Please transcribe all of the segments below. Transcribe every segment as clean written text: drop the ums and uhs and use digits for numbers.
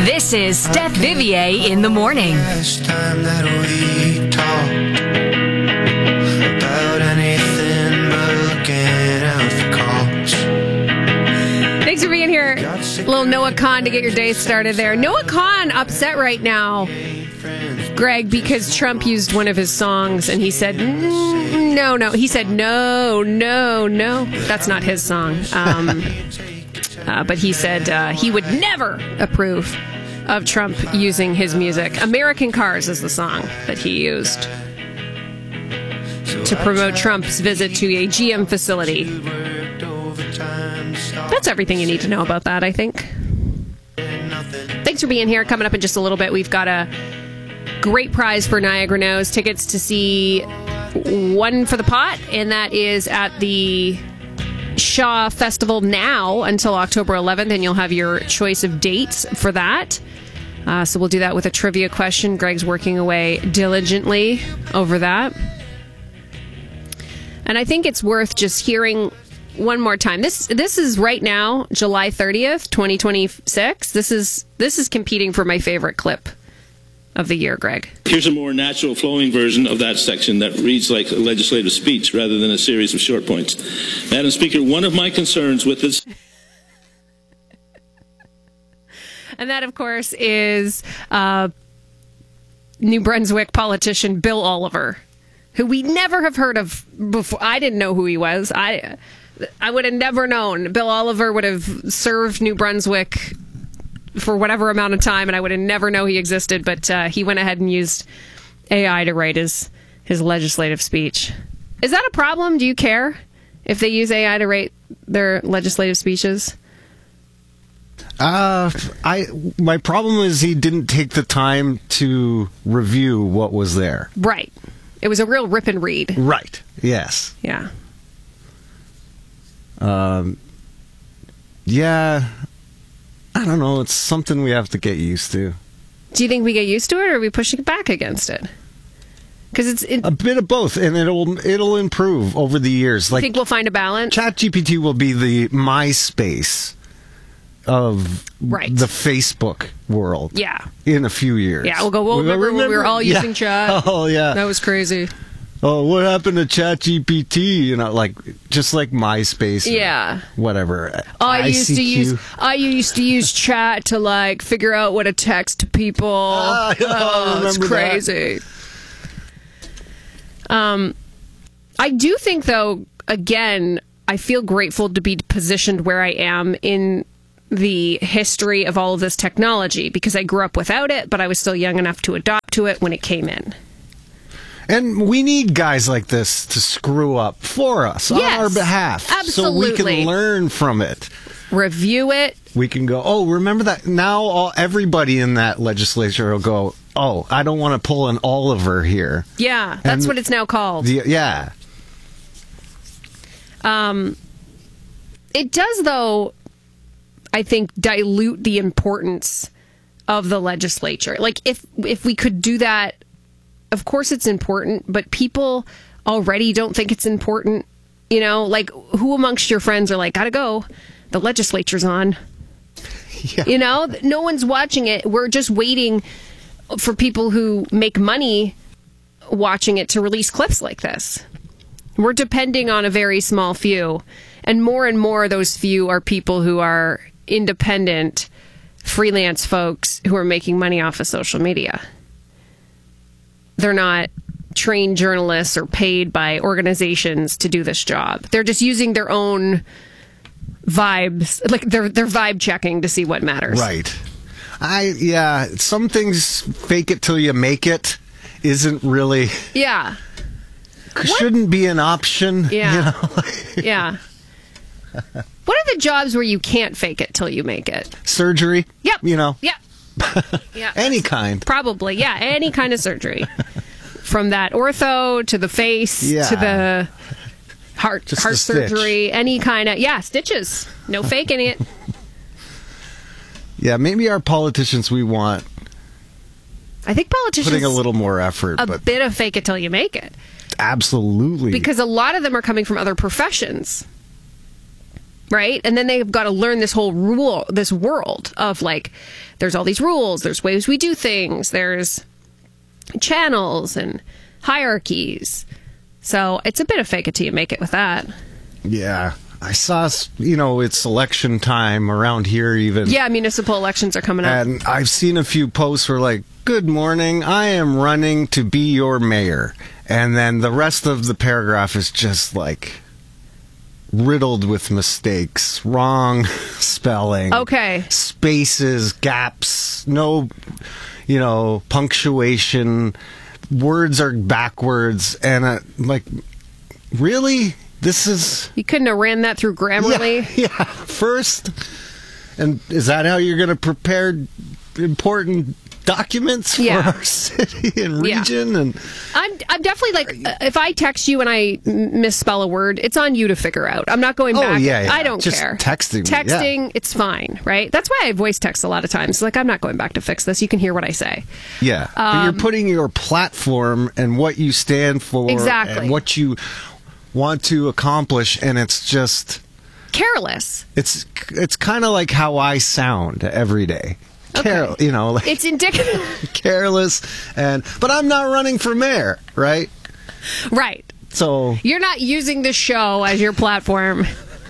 This is Steph Vivier in the morning. Last time that we talked about anything but looking out for calls. Thanks for being here. Little Noah Khan to get your day started there. Noah Khan upset right now, Greg, because Trump used one of his songs and he said, no. He said, no. That's not his song. But he said he would never approve of Trump using his music. American Cars is the song that he used to promote Trump's visit to a GM facility. That's everything you need to know about that, I think. Thanks for being here. Coming up in just a little bit, we've got a great prize for Niagara Knows. Tickets to see One for the Pot, and that is at the Shaw Festival now until October 11th, and you'll have your choice of dates for that. So we'll do that with a trivia question. Greg's working away diligently over that. And I think it's worth just hearing one more time. This is right now, July 30th, 2026. This is competing for my favorite clip of the year, Greg. Here's a more natural flowing version of that section that reads like a legislative speech rather than a series of short points. Madam Speaker, one of my concerns with this... And that, of course, is New Brunswick politician Bill Oliver, who we never have heard of before. I didn't know who he was. I would have never known. Bill Oliver would have served New Brunswick for whatever amount of time, and I would have never known he existed, but he went ahead and used AI to write his legislative speech. Is that a problem? Do you care if they use AI to write their legislative speeches? My problem is he didn't take the time to review what was there. Right. It was a real rip and read. Right. Yes. Yeah. Yeah. I don't know. It's something we have to get used to. Do you think we get used to it, or are we pushing back against it? Because it's a bit of both, and it'll improve over the years. Like, think we'll find a balance? ChatGPT will be the MySpace of the Facebook world. Yeah. In a few years. Yeah, we'll go, well, remember when we were all using chat? Oh, yeah. That was crazy. Oh, what happened to ChatGPT? You know, just like MySpace. Yeah. Whatever. I used to use chat to figure out what to text to people. It's crazy. I do think, though, again, I feel grateful to be positioned where I am in the history of all of this technology, because I grew up without it, but I was still young enough to adopt to it when it came in. And we need guys like this to screw up for us on our behalf. Absolutely. So we can learn from it. Review it. We can go, oh, remember that? Now everybody in that legislature will go, oh, I don't want to pull an Oliver here. Yeah, that's what it's now called. Yeah. It does, though, I think, dilute the importance of the legislature. If we could do that, of course it's important, but people already don't think it's important. You know, who amongst your friends are gotta go, the legislature's on. Yeah. You know, no one's watching it. We're just waiting for people who make money watching it to release clips like this. We're depending on a very small few. And more those few are people who are independent, freelance folks who are making money off of social media. They're not trained journalists or paid by organizations to do this job. They're just using their own vibes, they're vibe checking to see what matters. Right. Some things fake it till you make it isn't really. Yeah. Shouldn't be an option. Yeah. You know? Yeah. What are the jobs where you can't fake it till you make it? Surgery. Yep. You know. Yep. Yeah. Any kind. Probably. Yeah. Any kind of surgery. From that ortho to the face to the heart surgery. Any kind of, stitches. No faking it. Yeah, maybe our politicians we want. I think politicians putting a little more effort. A bit of fake it till you make it. Absolutely. Because a lot of them are coming from other professions. right? And then they've got to learn this world of like, there's all these rules, there's ways we do things, there's channels and hierarchies. So it's a bit of fake it till you make it with that. Yeah. I saw, it's election time around here even. Yeah, municipal elections are coming up. And I've seen a few posts where like, good morning, I am running to be your mayor. And then the rest of the paragraph is just like riddled with mistakes, wrong spelling. Okay. Spaces, gaps, no, punctuation. Words are backwards. And like, really? This is... You couldn't have ran that through Grammarly? Yeah. First, and is that how you're going to prepare important documents for our city and region? Yeah. And I'm definitely like, if I text you and I misspell a word, it's on you to figure out. I'm not going back. Oh, yeah. I don't just care. Texting, it's fine, right? That's why I voice text a lot of times. Like, I'm not going back to fix this. You can hear what I say. Yeah. But you're putting your platform and what you stand for and what you want to accomplish, and it's just careless. It's kind of like how I sound every day. Okay. It's indicative. Careless, but I'm not running for mayor, right? Right. So you're not using the show as your platform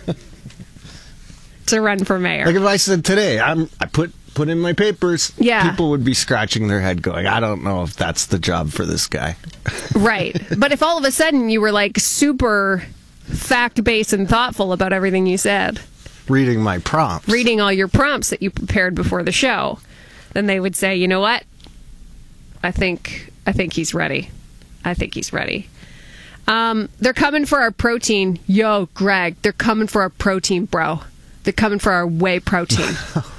to run for mayor. Like if I said today, I put in my papers, yeah, people would be scratching their head going, I don't know if that's the job for this guy. Right. But if all of a sudden you were like super fact-based and thoughtful about everything you said, reading my prompts, reading all your prompts that you prepared before the show, then they would say, you know what? I think he's ready. I think he's ready. They're coming for our protein. Yo, Greg, they're coming for our protein, bro. They're coming for our whey protein.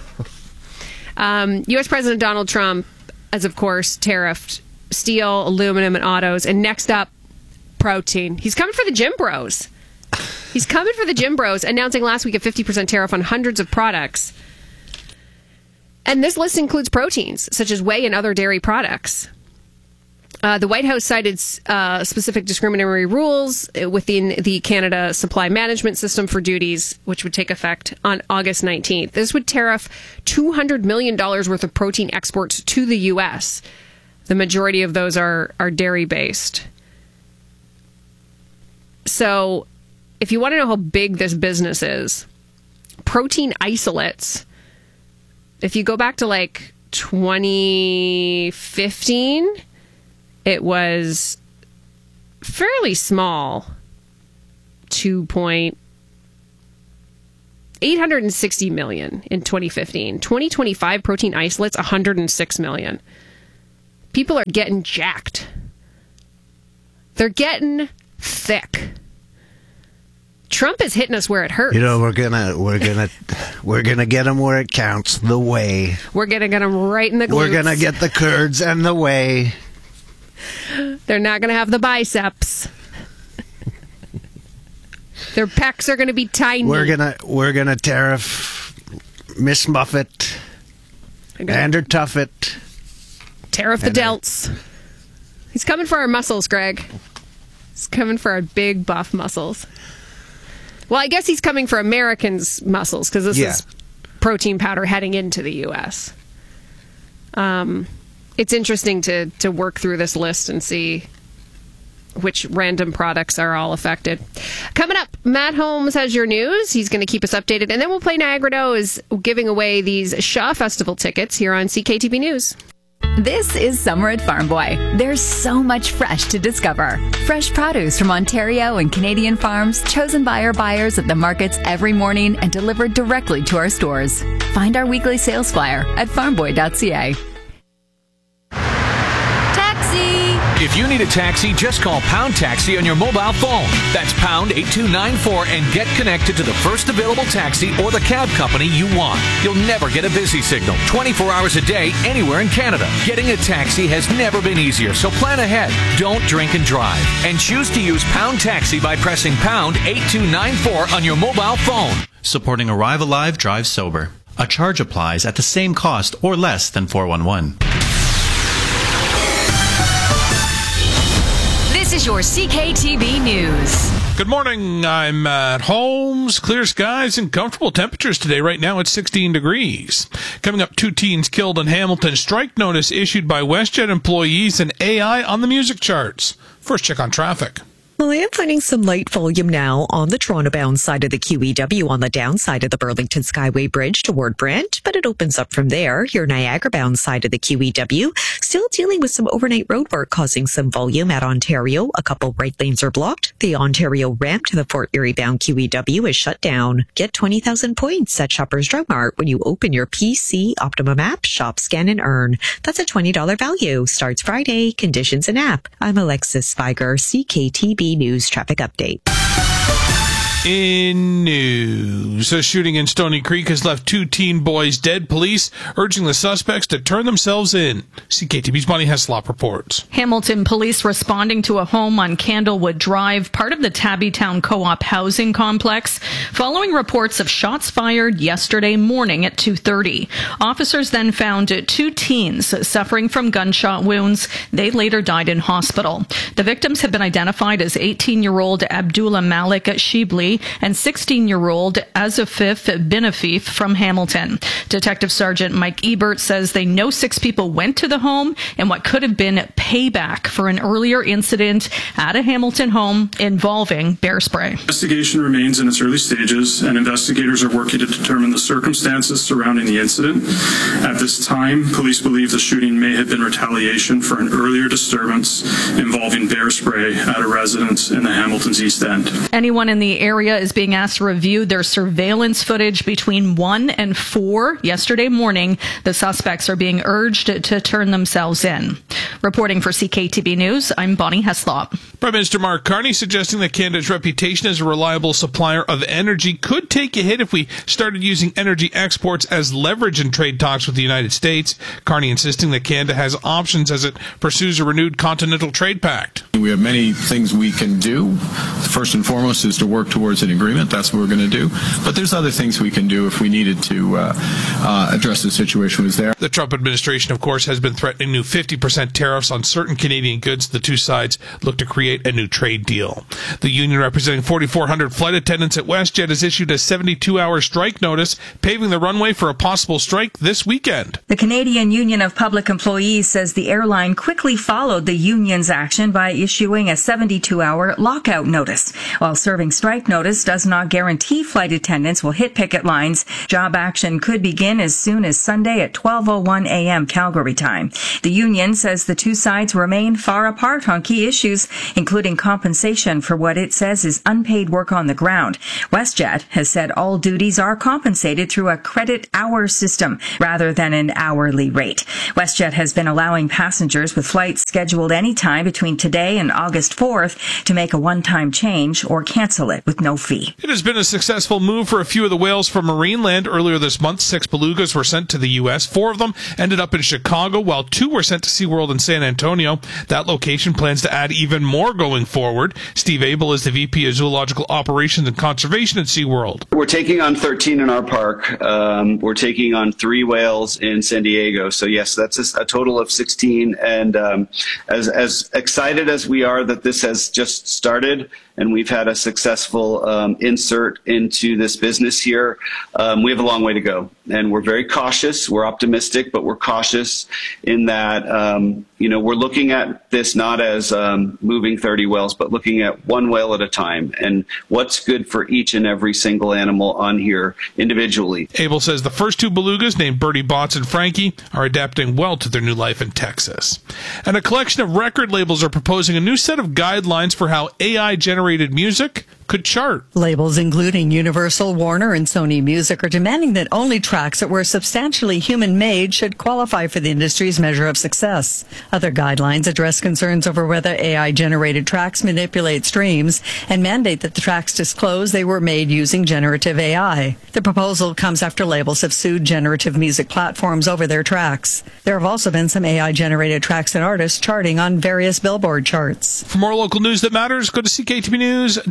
U.S. President Donald Trump has, of course, tariffed steel, aluminum, and autos. And next up, protein. He's coming for the gym bros. He's coming for the gym bros, announcing last week a 50% tariff on hundreds of products. And this list includes proteins, such as whey and other dairy products. The White House cited specific discriminatory rules within the Canada Supply Management System for duties, which would take effect on August 19th. This would tariff $200 million worth of protein exports to the U.S. The majority of those are dairy-based. So if you want to know how big this business is, protein isolates, if you go back to like 2015... it was fairly small, $860 million in 2015. 2025 protein isolates, $106 million. People are getting jacked. They're getting thick. Trump is hitting us where it hurts. We're gonna get them where it counts. The whey. We're gonna get them right in the glutes. We're gonna get the curds and the whey. They're not going to have the biceps. Their pecs are going to be tiny. We're gonna tariff Miss Muffet and her Tuffet. Tariff the delts. He's coming for our muscles, Greg. He's coming for our big buff muscles. Well, I guess he's coming for Americans' muscles because this is protein powder heading into the U.S. It's interesting to work through this list and see which random products are all affected. Coming up, Matt Holmes has your news. He's going to keep us updated. And then we'll play Niagara Knows, giving away these Shaw Festival tickets here on CKTB News. This is summer at Farm Boy. There's so much fresh to discover. Fresh produce from Ontario and Canadian farms, chosen by our buyers at the markets every morning and delivered directly to our stores. Find our weekly sales flyer at farmboy.ca. If you need a taxi, just call Pound Taxi on your mobile phone. That's pound 8294 and get connected to the first available taxi or the cab company you want. You'll never get a busy signal 24 hours a day anywhere in Canada. Getting a taxi has never been easier, so plan ahead. Don't drink and drive. And choose to use Pound Taxi by pressing pound 8294 on your mobile phone. Supporting Arrive Alive, Drive Sober. A charge applies at the same cost or less than 411. This is your CKTB News. Good morning. I'm Matt Holmes. Clear skies and comfortable temperatures today. Right now it's 16 degrees. Coming up, 2 teens killed in Hamilton. Strike notice issued by WestJet employees and AI on the music charts. First check on traffic. Well, I am finding some light volume now on the Toronto-bound side of the QEW on the downside of the Burlington Skyway Bridge toward Brent, but it opens up from there. Your Niagara-bound side of the QEW still dealing with some overnight roadwork causing some volume at Ontario. A couple right lanes are blocked. The Ontario ramp to the Fort Erie-bound QEW is shut down. Get 20,000 points at Shoppers Drug Mart when you open your PC Optimum app, shop, scan, and earn. That's a $20 value. Starts Friday. Conditions and app. I'm Alexis Spiger, CKTB News Traffic Update. In news, a shooting in Stony Creek has left 2 teen boys dead. Police urging the suspects to turn themselves in. CKTB's Bonnie Heslop reports. Hamilton police responding to a home on Candlewood Drive, part of the Tabbytown Co-op housing complex, following reports of shots fired yesterday morning at 2:30. Officers then found 2 teens suffering from gunshot wounds. They later died in hospital. The victims have been identified as 18-year-old Abdullah Malik Shibli and 16-year-old Azafif Binafif from Hamilton. Detective Sergeant Mike Ebert says they know 6 people went to the home in what could have been payback for an earlier incident at a Hamilton home involving bear spray. Investigation remains in its early stages, and investigators are working to determine the circumstances surrounding the incident. At this time, police believe the shooting may have been retaliation for an earlier disturbance involving bear spray at a residence in the Hamilton's East End. Anyone in the area is being asked to review their surveillance footage between 1 and 4 yesterday morning. The suspects are being urged to turn themselves in. Reporting for CKTB News, I'm Bonnie Heslop. Prime Minister Mark Carney suggesting that Canada's reputation as a reliable supplier of energy could take a hit if we started using energy exports as leverage in trade talks with the United States. Carney insisting that Canada has options as it pursues a renewed continental trade pact. We have many things we can do. First and foremost is to work towards an agreement. That's what we're going to do. But there's other things we can do if we needed to address the situation was there. The Trump administration, of course, has been threatening new 50% tariffs on certain Canadian goods. The two sides look to create a new trade deal. The union representing 4,400 flight attendants at WestJet has issued a 72-hour strike notice, paving the runway for a possible strike this weekend. The Canadian Union of Public Employees says the airline quickly followed the union's action by issuing a 72-hour lockout notice. While serving strike notice does not guarantee flight attendants will hit picket lines, job action could begin as soon as Sunday at 12:01 a.m. Calgary time. The union says the two sides remain far apart on key issues, including compensation for what it says is unpaid work on the ground. WestJet has said all duties are compensated through a credit hour system rather than an hourly rate. WestJet has been allowing passengers with flights scheduled any time between today and August 4th to make a one-time change or cancel it with no fee. It has been a successful move for a few of the whales from Marineland. Earlier this month, 6 belugas were sent to the U.S. 4 of them ended up in Chicago, while 2 were sent to SeaWorld in San Antonio. That location plans to add even more going forward. Steve Abel is the VP of Zoological Operations and Conservation at SeaWorld. We're taking on 13 in our park. We're taking on 3 whales in San Diego. So yes, that's a total of 16. And as excited as we are that this has just started and we've had a successful insert into this business here, we have a long way to go. And we're very cautious. We're optimistic, but we're cautious in that, we're looking at this not as moving 30 whales, but looking at one whale at a time and what's good for each and every single animal on here individually. Abel says the first 2 belugas, named Birdie Bots and Frankie, are adapting well to their new life in Texas. And a collection of record labels are proposing a new set of guidelines for how AI-generated music could chart. Labels including Universal, Warner, and Sony Music are demanding that only tracks that were substantially human-made should qualify for the industry's measure of success. Other guidelines address concerns over whether AI-generated tracks manipulate streams and mandate that the tracks disclose they were made using generative AI. The proposal comes after labels have sued generative music platforms over their tracks. There have also been some AI-generated tracks and artists charting on various Billboard charts. For more local news that matters, go to cktvnews.com.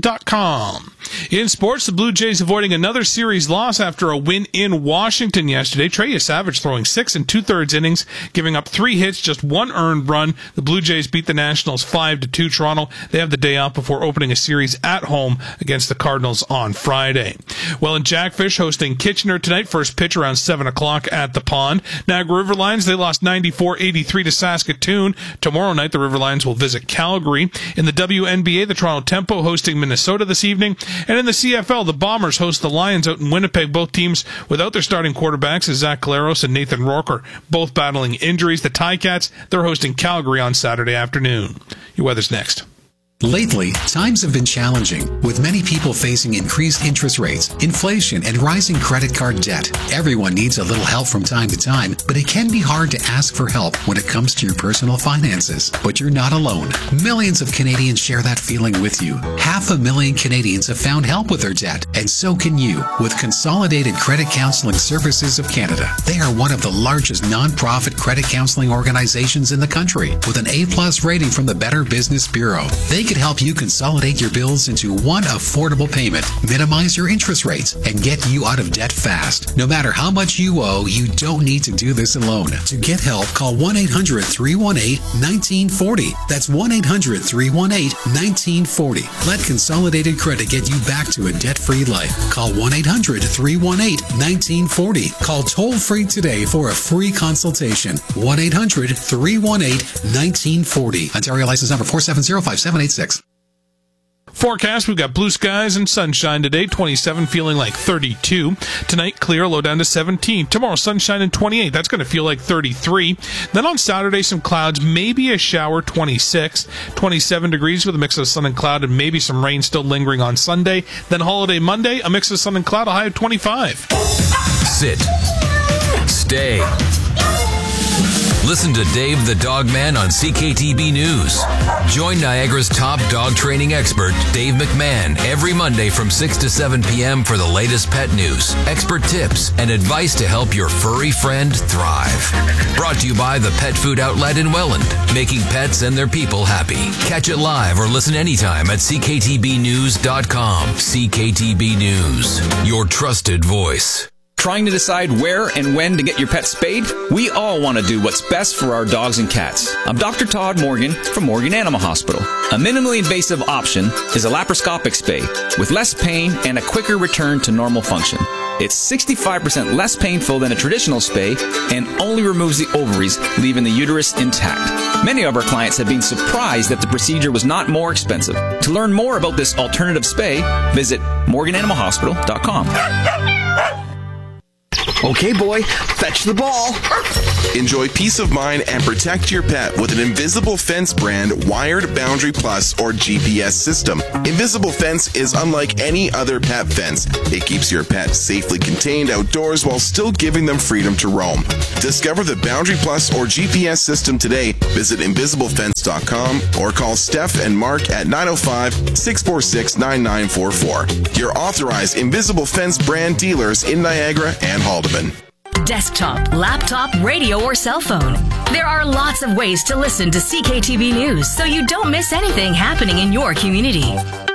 CanadaHockey.com. In sports, the Blue Jays avoiding another series loss after a win in Washington yesterday. Trey Savage throwing 6 2/3 innings, giving up 3 hits, just 1 earned run. The Blue Jays beat the Nationals 5-2. Toronto, they have the day off before opening a series at home against the Cardinals on Friday. Well, in Jackfish hosting Kitchener tonight, first pitch around 7 o'clock at the Pond. Niagara River Lions, they lost 94-83 to Saskatoon. Tomorrow night, the River Lions will visit Calgary. In the WNBA, the Toronto Tempo hosting Minnesota this evening. And in the CFL, the Bombers host the Lions out in Winnipeg. Both teams without their starting quarterbacks, as Zach Caleros and Nathan Rourke are both battling injuries. The Ticats, they're hosting Calgary on Saturday afternoon. Your weather's next. Lately, times have been challenging, with many people facing increased interest rates, inflation, and rising credit card debt. Everyone needs a little help from time to time, but it can be hard to ask for help when it comes to your personal finances. But you're not alone. Millions of Canadians share that feeling with you. 500,000 Canadians have found help with their debt, and so can you, with Consolidated Credit Counseling Services of Canada. They are one of the largest non-profit credit counseling organizations in the country, with an A+ rating from the Better Business Bureau. They could help you consolidate your bills into one affordable payment, minimize your interest rates, and get you out of debt fast. No matter how much you owe, you don't need to do this alone. To get help, call 1-800-318-1940. That's 1-800-318-1940. Let Consolidated Credit get you back to a debt-free life. Call 1-800-318-1940. Call toll-free today for a free consultation. 1-800-318-1940. Ontario license number 4705786. Forecast, we've got blue skies and sunshine today, 27, feeling like 32. Tonight, clear, low down to 17. Tomorrow, sunshine and 28. That's going to feel like 33. Then on Saturday, some clouds, maybe a shower, 26. 27 degrees with a mix of sun and cloud, and maybe some rain still lingering on Sunday. Then holiday Monday, a mix of sun and cloud, a high of 25. Sit. Stay. Listen to Dave the Dog Man on CKTB News. Join Niagara's top dog training expert, Dave McMahon, every Monday from 6 to 7 p.m. for the latest pet news, expert tips, and advice to help your furry friend thrive. Brought to you by the Pet Food Outlet in Welland, making pets and their people happy. Catch it live or listen anytime at cktbnews.com. CKTB News, your trusted voice. Trying to decide where and when to get your pet spayed? We all want to do what's best for our dogs and cats. I'm Dr. Todd Morgan from Morgan Animal Hospital. A minimally invasive option is a laparoscopic spay with less pain and a quicker return to normal function. It's 65% less painful than a traditional spay and only removes the ovaries, leaving the uterus intact. Many of our clients have been surprised that the procedure was not more expensive. To learn more about this alternative spay, visit morgananimalhospital.com. Okay, boy, fetch the ball. Enjoy peace of mind and protect your pet with an Invisible Fence brand wired Boundary Plus or GPS system. Invisible Fence is unlike any other pet fence. It keeps your pet safely contained outdoors while still giving them freedom to roam. Discover the Boundary Plus or GPS system today. Visit invisiblefence.com or call Steph and Mark at 905-646-9944. Your authorized Invisible Fence brand dealers in Niagara and Haldeman. Desktop, laptop, radio, or cell phone. There are lots of ways to listen to CKTB News so you don't miss anything happening in your community.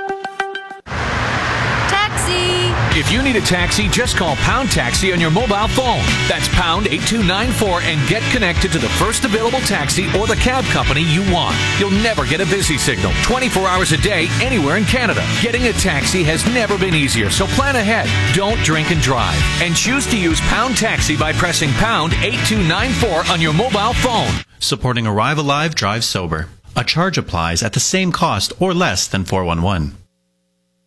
If you need a taxi, just call Pound Taxi on your mobile phone. That's pound 8294 and get connected to the first available taxi or the cab company you want. You'll never get a busy signal 24 hours a day anywhere in Canada. Getting a taxi has never been easier, so plan ahead. Don't drink and drive. And choose to use Pound Taxi by pressing pound 8294 on your mobile phone. Supporting Arrive Alive, Drive Sober. A charge applies at the same cost or less than 411.